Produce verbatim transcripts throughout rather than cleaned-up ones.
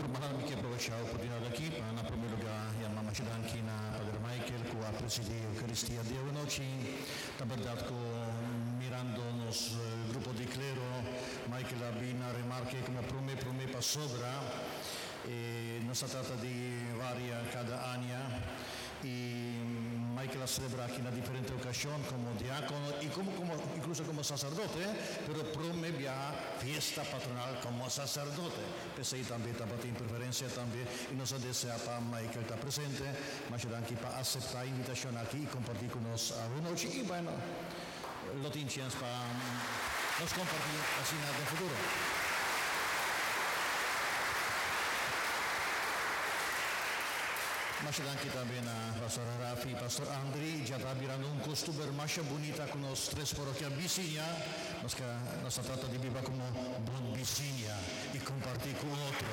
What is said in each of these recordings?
Malam que aprovechar a oportunidade aqui para, na primeiro lugar, e a mamãe aqui na Padre Michael, que a presidir a Eucaristia de noite, na verdade, com mirando nos uh, grupo de clero, Michael Abina remarque como prome prome para sobra, e non si tratta di varia cada anno, e Michael celebra aqui na differente occasione come diacono e como, como, incluso como sacerdote, però prome via fiesta patronal como sacerdote. Pensei também estava in preferência também e nos desea para Michael estar presente, mas anche para aceitar a invitação aqui e compartilhar com nós a noite e bueno, lo tinchens para nos compartir assim no futuro. Mas anche também a pastor Rafi, pastor Andri, já está virando um costume mais bonita com os três parroquias vizinhas, mas que nós trata de viver como bom vizinha e compartilhar com o outro.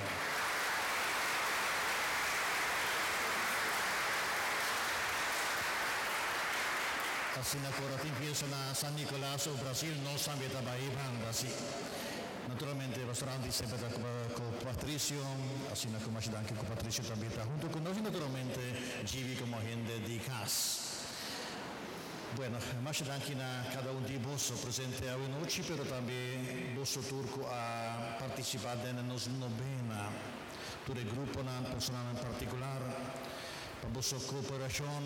Assim agora tem pensa na San Nicolás, o Brasil não sabe também assim. Naturalmente, pastor Andri sempre está com Patricio, assim como anche con Patricio também está junto con noi, naturalmente, Givi como gente de casa. Bueno, mas anche na cada um de vós presente a noite, pero também vos turco a participar na nos novena, todo el grupo na personal en particular, para vos cooperación,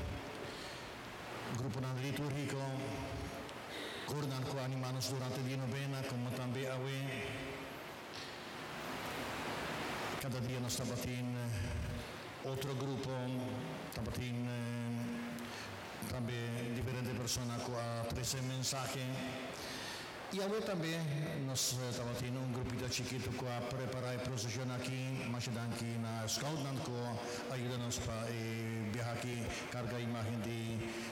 grupo na litúrgico, coordinar com animanos durante a novena, como também a cada dia nós estamos em outro grupo, estamos em também diferentes pessoas com a treze mensagens. E agora também nós estamos em um grupito chiquito com a preparar a procissão aqui, mas aqui na Scout, que ajuda-nos para viajar aqui, carga a imagem de